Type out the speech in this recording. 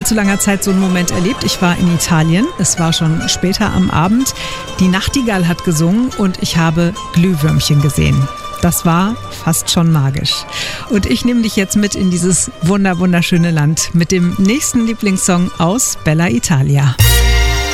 allzu langer Zeit so einen Moment erlebt. Ich war in Italien, es war schon später am Abend. Die Nachtigall hat gesungen und ich habe Glühwürmchen gesehen. Das war fast schon magisch. Und ich nehme dich jetzt mit in dieses wunderschöne Land mit dem nächsten Lieblingssong aus Bella Italia.